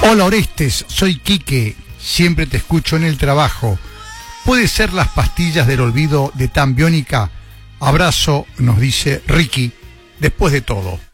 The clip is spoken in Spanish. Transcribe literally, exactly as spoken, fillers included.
Hola Orestes, soy Quique, siempre te escucho en el trabajo. ¿Puede ser las pastillas del olvido de Tan Biónica? Abrazo, nos dice Ricky, después de todo.